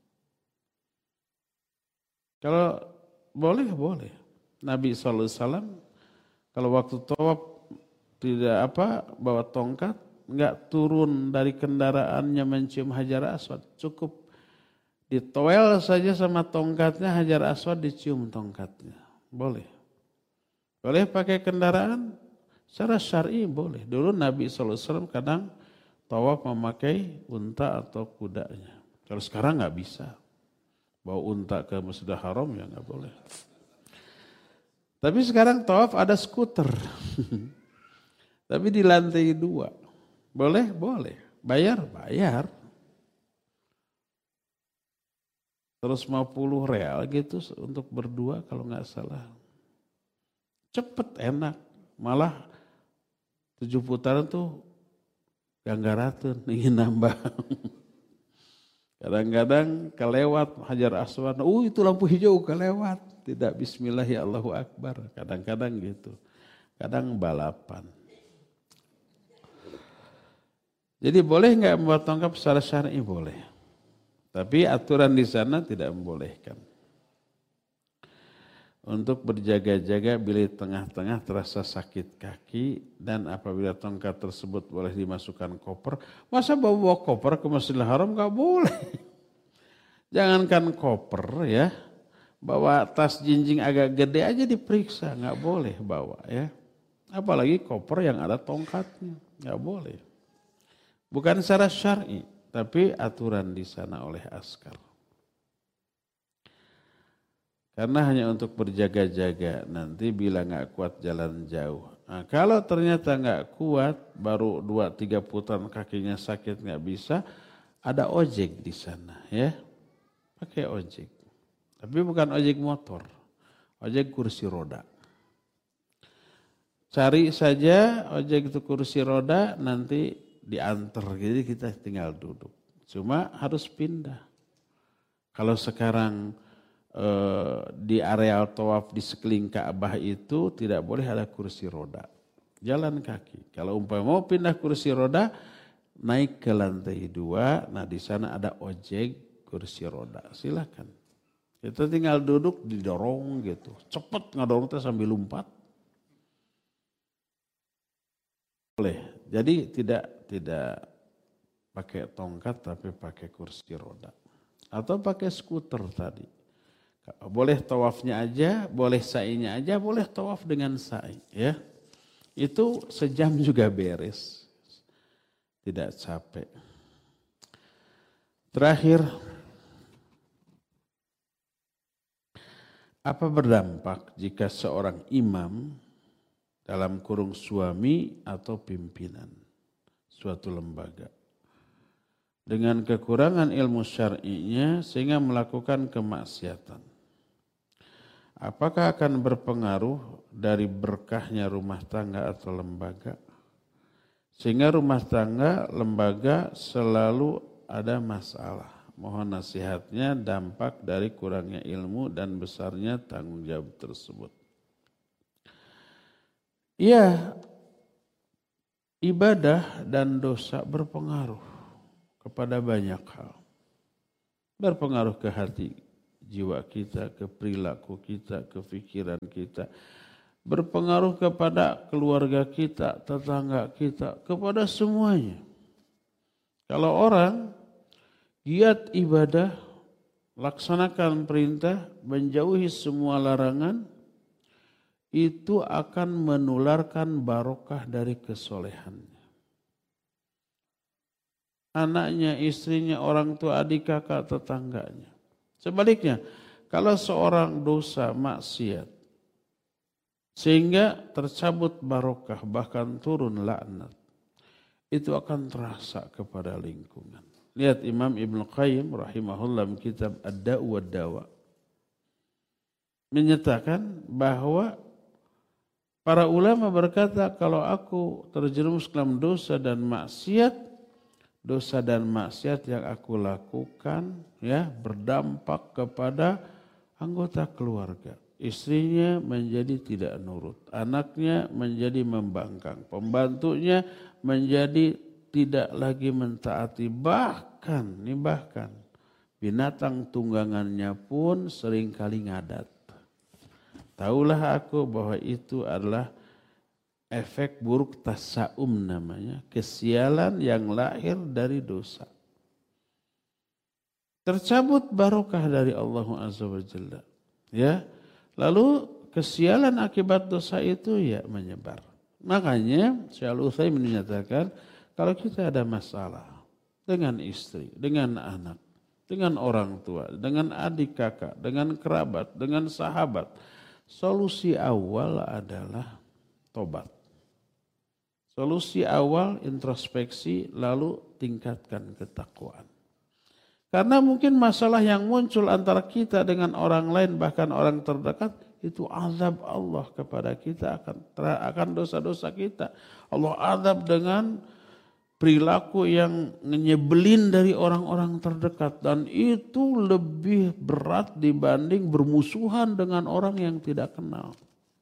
[SPEAKER 1] Kalau boleh, boleh. Nabi SAW kalau waktu tawaf tidak bawa tongkat, nggak turun dari kendaraannya mencium Hajar Aswad. Cukup ditowel saja sama tongkatnya, Hajar Aswad dicium tongkatnya. Boleh. Boleh pakai kendaraan? Secara syar'i boleh. Dulu Nabi SAW kadang tawaf memakai unta atau kudanya. Kalau sekarang nggak bisa. Bawa unta ke Masjidil Haram ya nggak boleh. Tapi sekarang tawaf ada skuter. Tapi di lantai 2. Boleh? Boleh. Bayar? Bayar. 150 real gitu untuk berdua kalau nggak salah. Cepet, enak. Malah 7 putaran tuh ganggaratun, ingin nambah. Kadang-kadang kelewat Hajar Aswad. Itu lampu hijau kelewat. Tidak bismillah ya Allahu Akbar. Kadang-kadang gitu. Kadang balapan. Jadi boleh nggak membawa tongkat secara syar'i? Boleh. Tapi aturan di sana tidak membolehkan. Untuk berjaga-jaga bila di tengah-tengah terasa sakit kaki dan apabila tongkat tersebut boleh dimasukkan koper. Masa bawa koper ke Masjidil Haram? Nggak boleh. Jangankan koper ya. Bawa tas jinjing agak gede aja diperiksa. Nggak boleh bawa ya. Apalagi koper yang ada tongkatnya. Nggak boleh. Bukan secara syar'i, tapi aturan di sana oleh askar. Karena hanya untuk berjaga-jaga, nanti bila nggak kuat jalan jauh. Nah, kalau ternyata nggak kuat, baru 2-3 putaran kakinya sakit nggak bisa, ada ojek di sana ya, pakai ojek. Tapi bukan ojek motor, ojek kursi roda. Cari saja ojek itu kursi roda, nanti diantar, jadi kita tinggal duduk. Cuma harus pindah. Kalau sekarang di areal tawaf di sekeliling Ka'bah itu tidak boleh ada kursi roda. Jalan kaki. Kalau umpama mau pindah kursi roda, naik ke lantai 2, nah di sana ada ojek kursi roda. Silakan. Kita tinggal duduk didorong gitu. Cepet ngadorongnya sambil lompat. Boleh. Jadi tidak pakai tongkat tapi pakai kursi roda. Atau pakai skuter tadi. Boleh tawafnya aja, boleh sa'inya aja, boleh tawaf dengan sa'i. Ya. Itu sejam juga beres. Tidak capek. Terakhir, apa berdampak jika seorang imam dalam kurung suami atau pimpinan suatu lembaga dengan kekurangan ilmu syar'inya sehingga melakukan kemaksiatan? Apakah akan berpengaruh dari berkahnya rumah tangga atau lembaga? Sehingga rumah tangga, lembaga selalu ada masalah. Mohon nasihatnya dampak dari kurangnya ilmu dan besarnya tanggung jawab tersebut. Iya, ibadah dan dosa berpengaruh kepada banyak hal. Berpengaruh ke hati jiwa kita, ke perilaku kita, ke pikiran kita. Berpengaruh kepada keluarga kita, tetangga kita, kepada semuanya. Kalau orang giat ibadah, laksanakan perintah, menjauhi semua larangan, itu akan menularkan barokah dari kesolehannya. Anaknya, istrinya, orang tua, adik, kakak, tetangganya. Sebaliknya, kalau seorang dosa maksiat, sehingga tercabut barokah, bahkan turun laknat, itu akan terasa kepada lingkungan. Lihat Imam Ibn Qayyim rahimahullah kitab Ad-Da'u wad-Dawa menyatakan bahwa para ulama berkata, kalau aku terjerumus dalam dosa dan maksiat yang aku lakukan ya berdampak kepada anggota keluarga. Istrinya menjadi tidak nurut, anaknya menjadi membangkang, pembantunya menjadi tidak lagi mentaati, bahkan binatang tunggangannya pun seringkali ngadat. Tahulah aku bahwa itu adalah efek buruk tasaum namanya, kesialan yang lahir dari dosa. Tercabut barokah dari Allah Azza wa Jalla. Ya, lalu kesialan akibat dosa itu ya menyebar. Makanya Syekh Al-Utsaimin menyatakan kalau kita ada masalah dengan istri, dengan anak, dengan orang tua, dengan adik kakak, dengan kerabat, dengan sahabat, solusi awal adalah tobat. Solusi awal introspeksi, lalu tingkatkan ketakwaan. Karena mungkin masalah yang muncul antara kita dengan orang lain, bahkan orang terdekat, itu azab Allah kepada kita akan dosa-dosa kita. Allah azab dengan perilaku yang nyebelin dari orang-orang terdekat. Dan itu lebih berat dibanding bermusuhan dengan orang yang tidak kenal.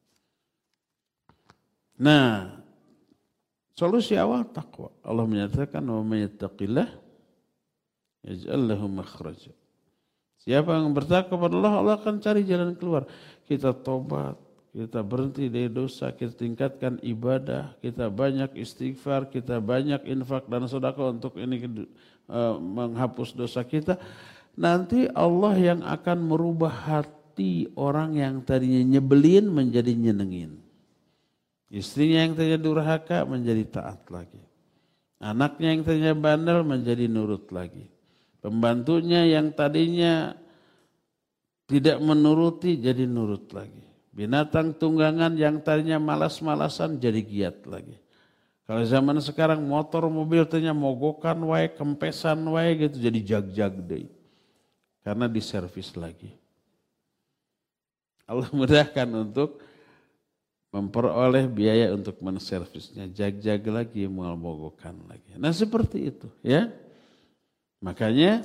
[SPEAKER 1] Nah, solusi awal takwa. Allah menyatakan, wa may yattaqillah yaj'al lahu makhraja. Siapa yang bertakwa kepada Allah, Allah akan cari jalan keluar. Kita tobat, kita berhenti dari dosa, kita tingkatkan ibadah, kita banyak istighfar, kita banyak infak dan sedekah untuk ini menghapus dosa kita. Nanti Allah yang akan merubah hati orang yang tadinya nyebelin menjadi nyenengin. Istrinya yang tadinya durhaka menjadi taat lagi. Anaknya yang tadinya bandel menjadi nurut lagi. Pembantunya yang tadinya tidak menuruti jadi nurut lagi. Binatang tunggangan yang tadinya malas-malasan jadi giat lagi. Kalau zaman sekarang motor mobil tadinya mogokan wae, kempesan wae gitu jadi jag-jag deh. Karena diservis lagi. Allah mudahkan untuk memperoleh biaya untuk menservisnya. Jag-jag lagi, mogokan lagi. Nah seperti itu ya. Makanya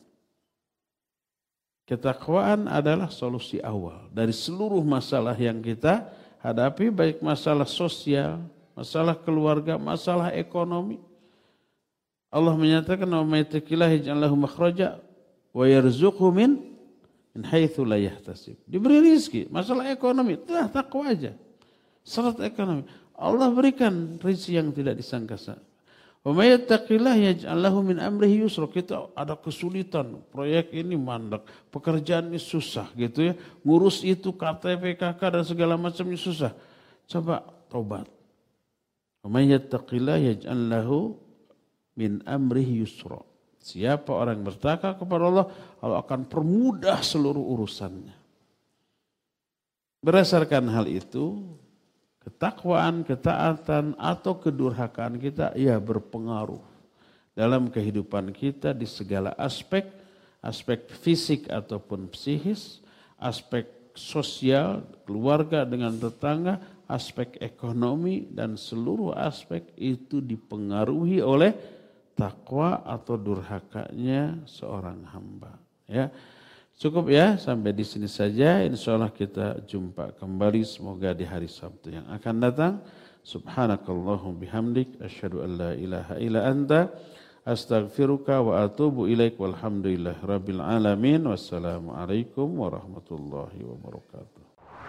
[SPEAKER 1] ketakwaan adalah solusi awal dari seluruh masalah yang kita hadapi, baik masalah sosial, masalah keluarga, masalah ekonomi. Allah menyatakan, "Wa may yattaqillaha yaj'al lahu makhraja wa yarzuqhu min haitsu la yahtasib." Diberi rezeki, masalah ekonomi, itulah takwa aja. Syarat ekonomi, Allah berikan rezeki yang tidak disangka-sangka. Wa may yattaqillaha yaj'al lahu min amrihi yusra. Kita ada kesulitan, proyek ini mandek, pekerjaan ini susah gitu ya. Ngurus itu KTP, KK dan segala macamnya susah. Coba tobat. Wa may yattaqillaha yaj'al lahu min amrihi yusra. Siapa orang bertakwa kepada Allah, Allah akan permudah seluruh urusannya. Berdasarkan hal itu, ketakwaan, ketaatan atau kedurhakaan kita ya berpengaruh dalam kehidupan kita di segala aspek, aspek fisik ataupun psikis, aspek sosial, keluarga dengan tetangga, aspek ekonomi dan seluruh aspek itu dipengaruhi oleh takwa atau durhakanya seorang hamba. Ya. Cukup ya, sampai di sini saja. Insya Allah kita jumpa kembali semoga di hari Sabtu yang akan datang. Subhanakallahum bihamdik asyhadu an la ilaha illa anta astaghfiruka wa atubu ilaik walhamdulillahi rabbil alamin. Wassalamualaikum warahmatullahi wabarakatuh.